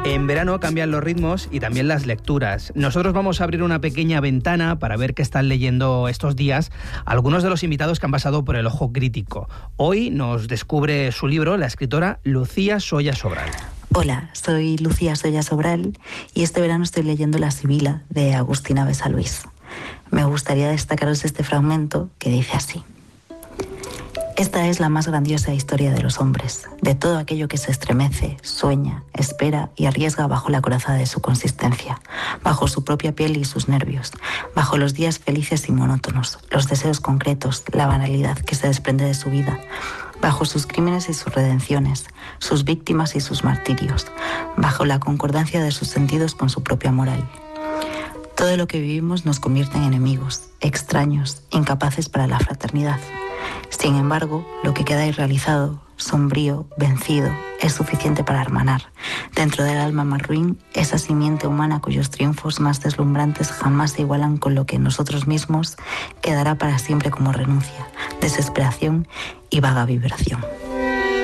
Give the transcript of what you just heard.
En verano cambian los ritmos y también las lecturas. Nosotros vamos a abrir una pequeña ventana para ver qué están leyendo estos días algunos de los invitados que han pasado por el ojo crítico. Hoy nos descubre su libro la escritora Lucía Soya Sobral. Hola, soy Lucía Soya Sobral y este verano estoy leyendo La Sibila de Agustina Besaluís. Me gustaría destacaros este fragmento que dice así. Esta es la más grandiosa historia de los hombres, de todo aquello que se estremece, sueña, espera y arriesga bajo la coraza de su consistencia, bajo su propia piel y sus nervios, bajo los días felices y monótonos, los deseos concretos, la banalidad que se desprende de su vida, bajo sus crímenes y sus redenciones, sus víctimas y sus martirios, bajo la concordancia de sus sentidos con su propia moral. Todo lo que vivimos nos convierte en enemigos, extraños, incapaces para la fraternidad. Sin embargo, lo que queda irrealizado, sombrío, vencido, es suficiente para hermanar, dentro del alma más ruin, esa simiente humana cuyos triunfos más deslumbrantes jamás se igualan con lo que en nosotros mismos quedará para siempre como renuncia, desesperación y vaga vibración.